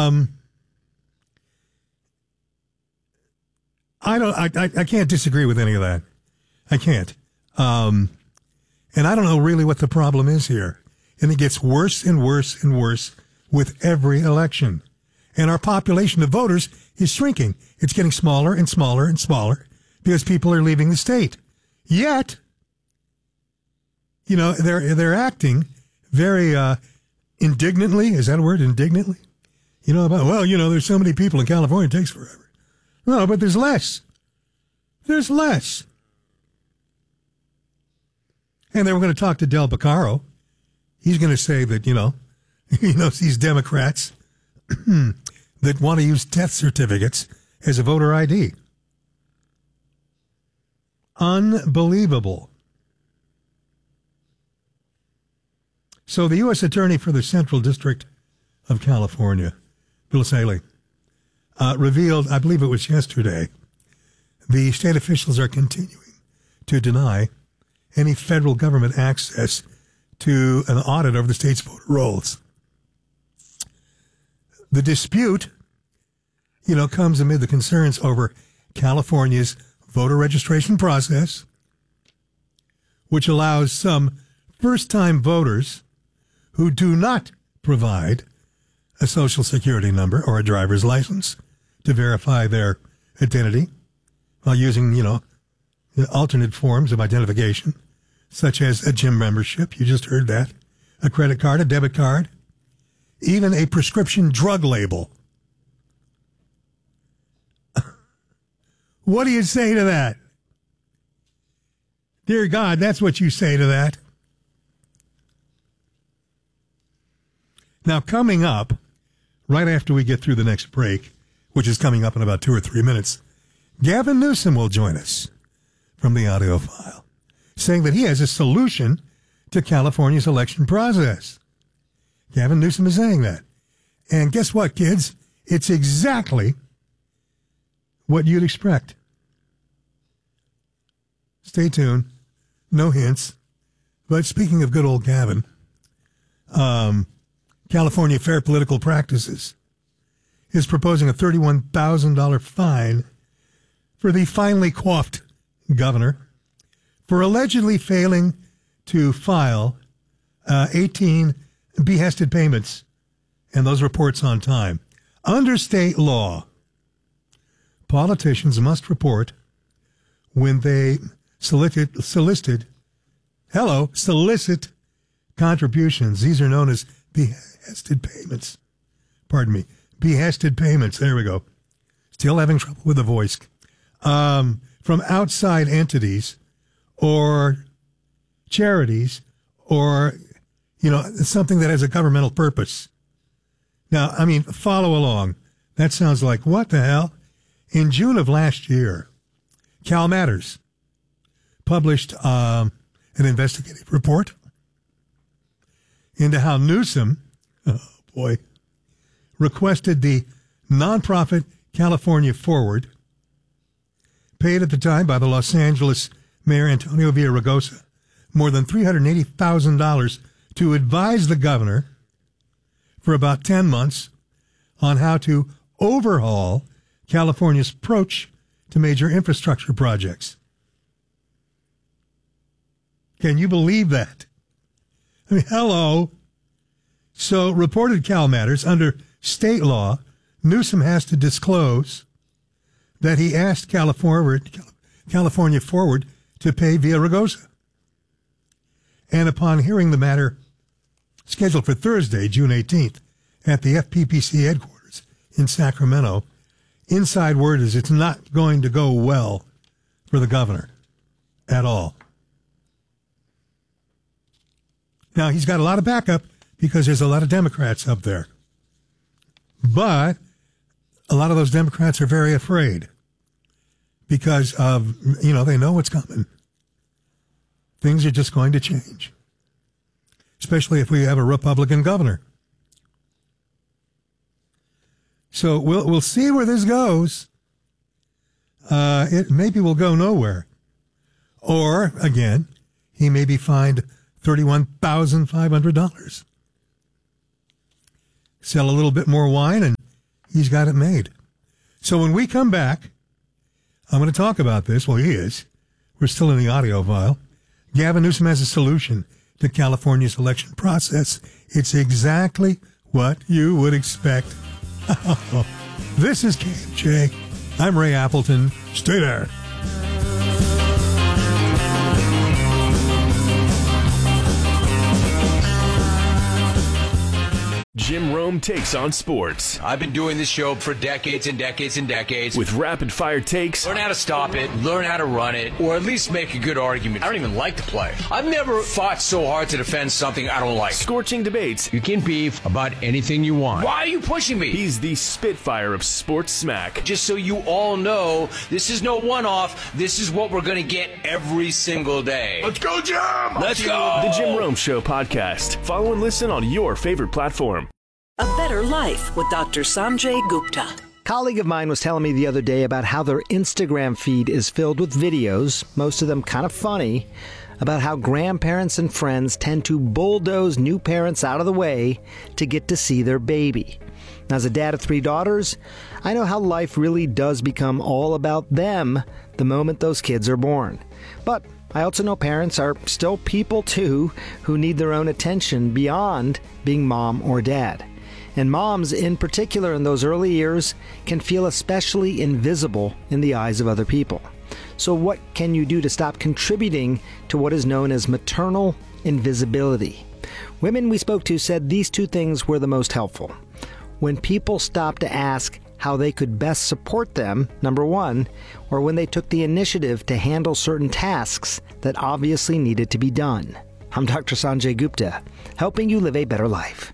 I can't disagree with any of that. I can't. And I don't know really what the problem is here. And it gets worse and worse and worse with every election. And our population of voters is shrinking. It's getting smaller and smaller and smaller because people are leaving the state. Yet, they're acting very indignantly. Is that a word? Indignantly? There's so many people in California, it takes forever. No, but there's less. There's less. And then we're going to talk to Del Beccaro. He's going to say that, these Democrats that want to use death certificates as a voter ID. Unbelievable. So the U.S. Attorney for the Central District of California, Bill Saley, revealed, I believe it was yesterday, the state officials are continuing to deny any federal government access to an audit of the state's voter rolls. The dispute, comes amid the concerns over California's voter registration process, which allows some first-time voters who do not provide a social security number or a driver's license to verify their identity while using, alternate forms of identification, such as a gym membership, you just heard that, a credit card, a debit card, even a prescription drug label. What do you say to that? Dear God, that's what you say to that. Now, coming up, right after we get through the next break, which is coming up in about 2 or 3 minutes, Gavin Newsom will join us from the audio file, saying that he has a solution to California's election process. Gavin Newsom is saying that. And guess what, kids? It's exactly what you'd expect. Stay tuned. No hints. But speaking of good old Gavin, California Fair Political Practices is proposing a $31,000 fine for the finally coiffed governor for allegedly failing to file 18 behested payments and those reports on time. Under state law, politicians must report when they solicit contributions. These are known as behested payments. Pardon me. Behested payments. There we go. Still having trouble with the voice. From outside entities or charities or, something that has a governmental purpose. Now, follow along. That sounds like, what the hell? In June of last year, Cal Matters published an investigative report into how Newsom, requested the nonprofit California Forward, paid at the time by the Los Angeles Mayor Antonio Villaraigosa, more than $380,000 to advise the governor for about 10 months on how to overhaul California's approach to major infrastructure projects. Can you believe that? Hello. So, reported Cal Matters, under state law, Newsom has to disclose that he asked California Forward to pay Villaraigosa. And upon hearing the matter scheduled for Thursday, June 18th, at the FPPC headquarters in Sacramento, inside word is it's not going to go well for the governor at all. Now, he's got a lot of backup because there's a lot of Democrats up there. But a lot of those Democrats are very afraid because of, they know what's coming. Things are just going to change, especially if we have a Republican governor. So we'll see where this goes. It maybe will go nowhere. Or, again, he may be fined $31,500. Sell a little bit more wine and he's got it made. So when we come back, I'm going to talk about this. Well, he is. We're still in the audio file. Gavin Newsom has a solution to California's election process. It's exactly what you would expect. This is KMJ. I'm Ray Appleton. Stay there. Jim Rome takes on sports. I've been doing this show for decades and decades and decades. With rapid-fire takes. Learn how to stop it, learn how to run it, or at least make a good argument. I don't even like to play. I've never fought so hard to defend something I don't like. Scorching debates. You can beef about anything you want. Why are you pushing me? He's the Spitfire of sports smack. Just so you all know, this is no one-off. This is what we're going to get every single day. Let's go, Jim! Let's go! The Jim Rome Show podcast. Follow and listen on your favorite platform. A Better Life with Dr. Sanjay Gupta. A colleague of mine was telling me the other day about how their Instagram feed is filled with videos, most of them kind of funny, about how grandparents and friends tend to bulldoze new parents out of the way to get to see their baby. As a dad of 3 daughters, I know how life really does become all about them the moment those kids are born. But I also know parents are still people too who need their own attention beyond being mom or dad. And moms, in particular in those early years, can feel especially invisible in the eyes of other people. So what can you do to stop contributing to what is known as maternal invisibility? Women we spoke to said these 2 things were the most helpful. When people stopped to ask how they could best support them, number 1, or when they took the initiative to handle certain tasks that obviously needed to be done. I'm Dr. Sanjay Gupta, helping you live a better life.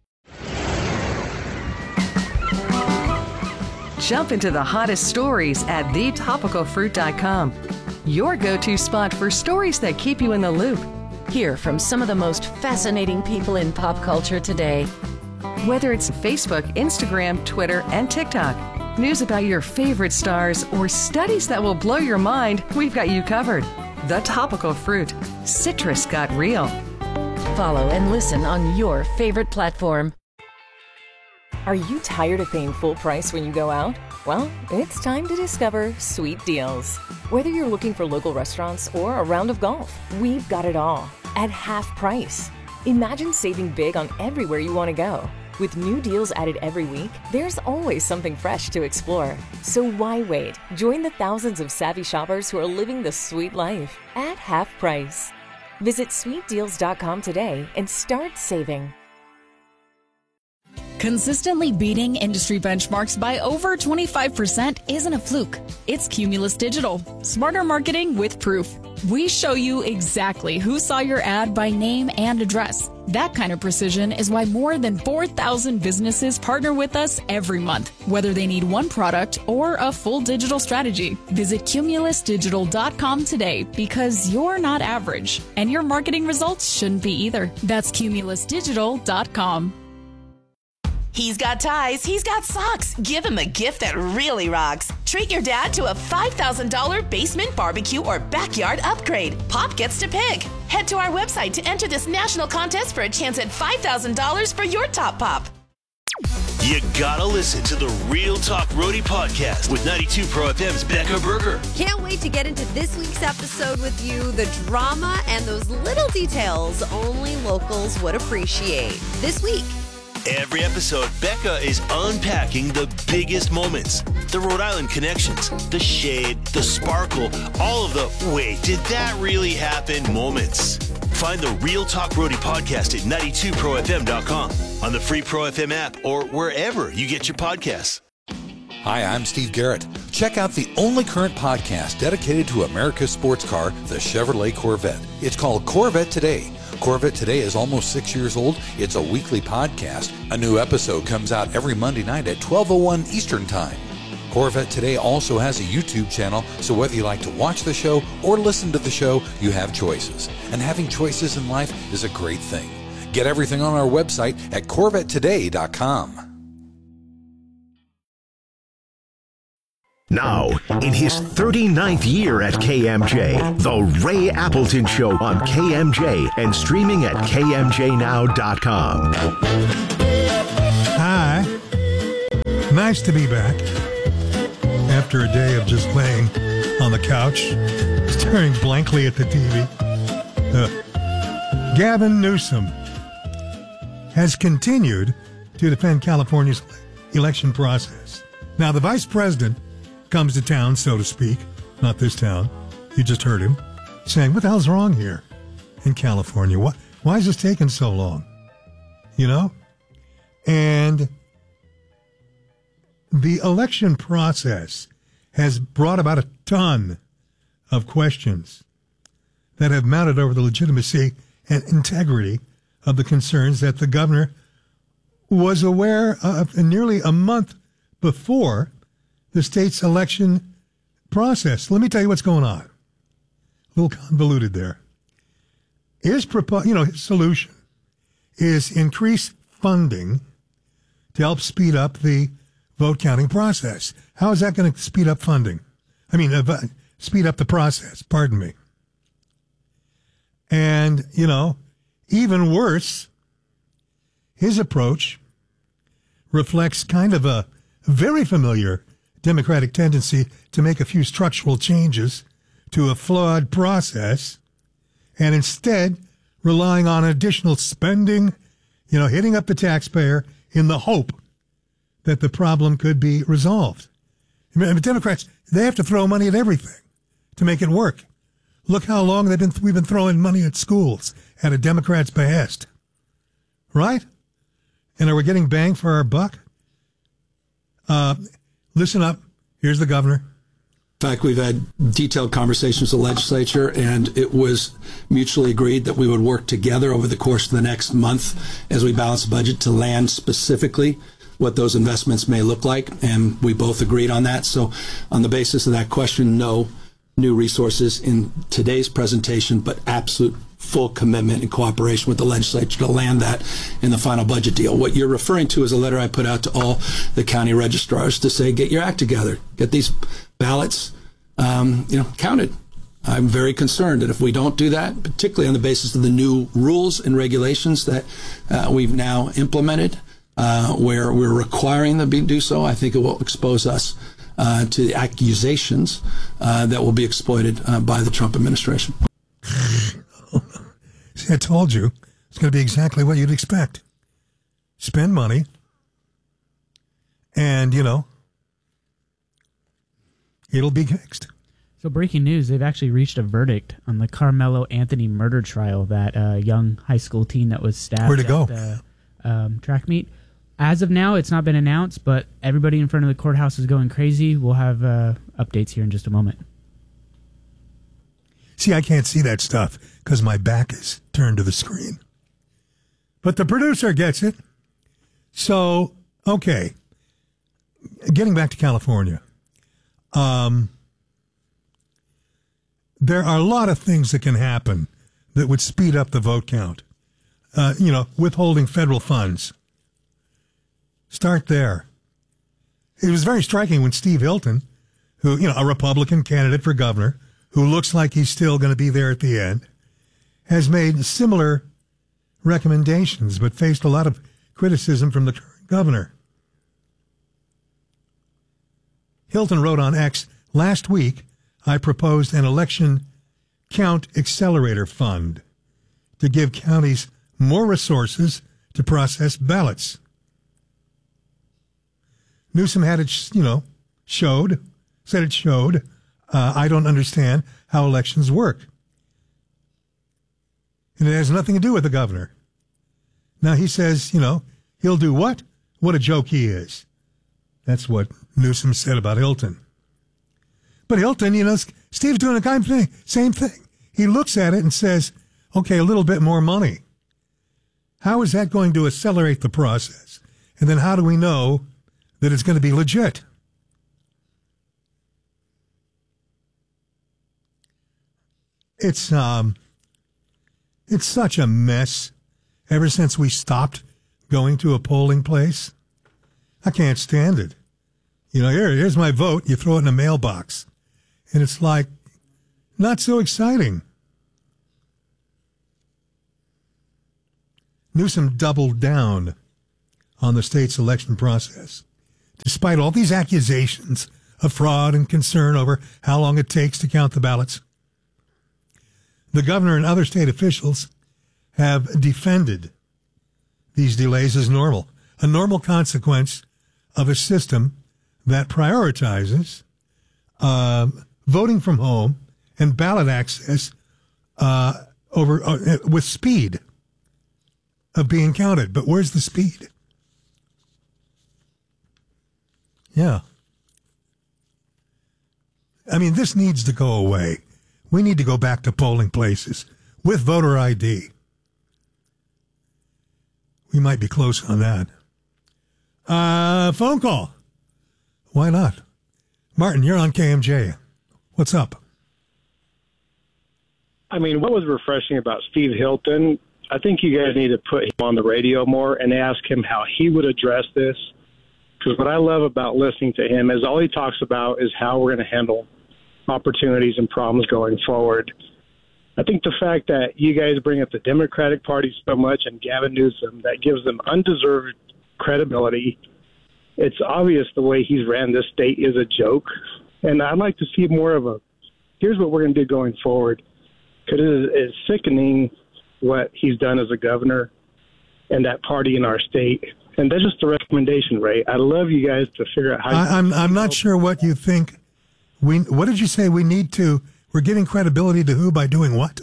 Jump into the hottest stories at thetopicalfruit.com. Your go-to spot for stories that keep you in the loop. Hear from some of the most fascinating people in pop culture today. Whether it's Facebook, Instagram, Twitter, and TikTok, news about your favorite stars, or studies that will blow your mind, we've got you covered. The Topical Fruit. Citrus got real. Follow and listen on your favorite platform. Are you tired of paying full price when you go out? Well, it's time to discover Sweet Deals. Whether you're looking for local restaurants or a round of golf, we've got it all at half price. Imagine saving big on everywhere you want to go. With new deals added every week, there's always something fresh to explore. So why wait? Join the thousands of savvy shoppers who are living the sweet life at half price. Visit sweetdeals.com today and start saving. Consistently beating industry benchmarks by over 25% isn't a fluke. It's Cumulus Digital. Smarter marketing with proof. We show you exactly who saw your ad by name and address. That kind of precision is why more than 4,000 businesses partner with us every month, whether they need one product or a full digital strategy. Visit cumulusdigital.com today because you're not average, and your marketing results shouldn't be either. That's cumulusdigital.com. He's got ties, he's got socks. Give him a gift that really rocks. Treat your dad to a $5,000 basement barbecue or backyard upgrade. Pop gets to pick. Head to our website to enter this national contest for a chance at $5,000 for your top pop. You gotta listen to the Real Talk Roadie podcast with 92 Pro FM's Becca Berger. Can't wait to get into this week's episode with you. The drama and those little details only locals would appreciate. This week, every episode, Becca is unpacking the biggest moments, the Rhode Island connections, the shade, the sparkle, all of the wait, did that really happen moments. Find the Real Talk Roadie podcast at 92profm.com, on the free Pro FM app, or wherever you get your podcasts. Hi, I'm Steve Garrett. Check out the only current podcast dedicated to America's sports car, the Chevrolet Corvette. It's called Corvette Today. Corvette Today is almost 6 years old. It's a weekly podcast. A new episode comes out every Monday night at 12:01 Eastern Time. Corvette Today also has a YouTube channel, so whether you like to watch the show or listen to the show, you have choices. And having choices in life is a great thing. Get everything on our website at CorvetteToday.com. Now, in his 39th year at KMJ, The Ray Appleton Show on KMJ and streaming at KMJNow.com. Hi. Nice to be back after a day of just laying on the couch, staring blankly at the TV. Gavin Newsom has continued to defend California's election process. Now, the vice president comes to town, so to speak, not this town. You just heard him saying, what the hell's wrong here in California? Why is this taking so long? You know? And the election process has brought about a ton of questions that have mounted over the legitimacy and integrity of the concerns that the governor was aware of nearly a month before the state's election process. Let me tell you what's going on. A little convoluted there. His solution is increase funding to help speed up the vote counting process. How is that going to speed up funding? Speed up the process, pardon me. And, even worse, his approach reflects kind of a very familiar Democratic tendency to make a few structural changes to a flawed process and instead relying on additional spending, hitting up the taxpayer in the hope that the problem could be resolved. Democrats, they have to throw money at everything to make it work. Look how long we've been throwing money at schools at a Democrat's behest. Right? And are we getting bang for our buck? Listen up. Here's the governor. In fact, we've had detailed conversations with the legislature, and it was mutually agreed that we would work together over the course of the next month as we balance the budget to land specifically what those investments may look like, and we both agreed on that. So on the basis of that question, no new resources in today's presentation, but absolute full commitment and cooperation with the legislature to land that in the final budget deal. What you're referring to is a letter I put out to all the county registrars to say, get your act together, get these ballots counted. I'm very concerned that if we don't do that, particularly on the basis of the new rules and regulations that we've now implemented, where we're requiring them to do so, I think it will expose us to the accusations that will be exploited by the Trump administration. See, I told you it's going to be exactly what you'd expect. Spend money and, it'll be fixed. So breaking news, they've actually reached a verdict on the Carmelo Anthony murder trial, that young high school teen that was stabbed Where'd it go? at the track meet. As of now, it's not been announced, but everybody in front of the courthouse is going crazy. We'll have updates here in just a moment. See, I can't see that stuff because my back is turned to the screen. But the producer gets it. So, okay. Getting back to California. There are a lot of things that can happen that would speed up the vote count. Withholding federal funds. Start there. It was very striking when Steve Hilton, who, a Republican candidate for governor, who looks like he's still going to be there at the end, has made similar recommendations, but faced a lot of criticism from the current governor. Hilton wrote on X, last week, I proposed an election count accelerator fund to give counties more resources to process ballots. Newsom had it, showed I don't understand how elections work. And it has nothing to do with the governor. Now he says, he'll do what? What a joke he is. That's what Newsom said about Hilton. But Hilton, Steve's doing the kind of thing, same thing. He looks at it and says, okay, a little bit more money. How is that going to accelerate the process? And then how do we know that it's going to be legit? It's such a mess ever since we stopped going to a polling place. I can't stand it. Here's my vote. You throw it in a mailbox. And it's like, not so exciting. Newsom doubled down on the state's election process. despite all these accusations of fraud and concern over how long it takes to count the ballots, the governor and other state officials have defended these delays as normal, a normal consequence of a system that prioritizes voting from home and ballot access with speed of being counted. But where's the speed? Yeah. I mean, this needs to go away. We need to go back to polling places with voter ID. We might be close on that. Phone call. Why not? Martin, you're on KMJ. What's up? I mean, what was refreshing about Steve Hilton, I think you guys need to put him on the radio more and ask him how he would address this. Because what I love about listening to him is all he talks about is how we're going to handle opportunities and problems going forward. I think the fact that you guys bring up the Democratic Party so much and Gavin Newsom, that gives them undeserved credibility. It's obvious the way he's ran this state is a joke. And I'd like to see more of here's what we're going to do going forward. Because it is sickening what he's done as a governor and that party in our state. And that's just a recommendation, Ray. I'd love you guys to figure out how I'm not sure what you think. What did you say we need to? We're giving credibility to who by doing what?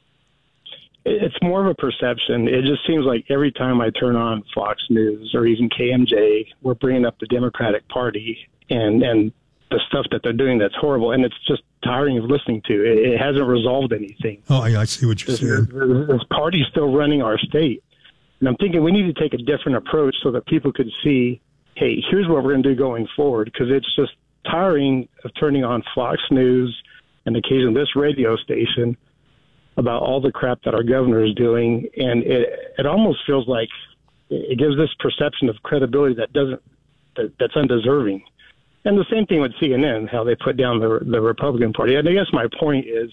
It's more of a perception. It just seems like every time I turn on Fox News or even KMJ, we're bringing up the Democratic Party and the stuff that they're doing that's horrible. And it's just tiring of listening to. It hasn't resolved anything. Oh, I see what you're saying. This party's still running our state. And I'm thinking we need to take a different approach so that people could see, hey, here's what we're going to do going forward. Because it's just tiring of turning on Fox News and occasionally this radio station about all the crap that our governor is doing. And it almost feels like it gives this perception of credibility that's undeserving. And the same thing with CNN, how they put down the Republican Party. And I guess my point is,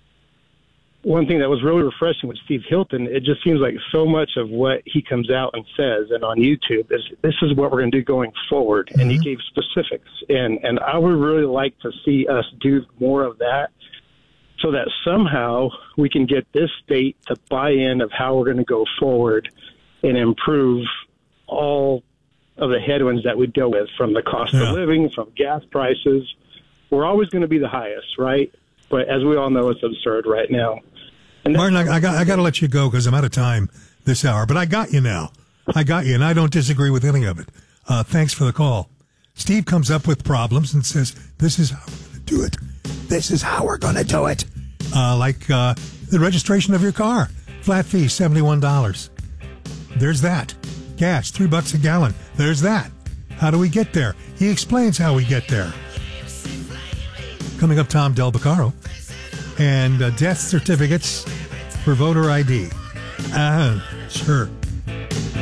one thing that was really refreshing with Steve Hilton, it just seems like so much of what he comes out and says and on YouTube is, this is what we're going to do going forward. Mm-hmm. And he gave specifics. And I would really like to see us do more of that so that somehow we can get this state to buy in of how we're going to go forward and improve all of the headwinds that we deal with, from the cost of living, from gas prices. We're always going to be the highest, right? But as we all know, it's absurd right now. And Martin, I got to let you go because I'm out of time this hour. But I got you now. I got you, and I don't disagree with any of it. Thanks for the call. Steve comes up with problems and says, this is how we're going to do it. This is how we're going to do it. Like the registration of your car. Flat fee, $71. There's that. Gas, $3 a gallon. There's that. How do we get there? He explains how we get there. Coming up, Tom Del Beccaro. And death certificates for voter ID. Sure.